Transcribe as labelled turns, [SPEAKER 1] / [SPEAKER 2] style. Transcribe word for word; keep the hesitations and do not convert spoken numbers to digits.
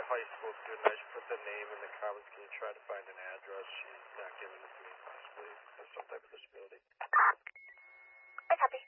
[SPEAKER 1] high school student. I should put the name in the comments. Can you try to find an address? She's not giving it to me, possibly has some type of disability.
[SPEAKER 2] I copy.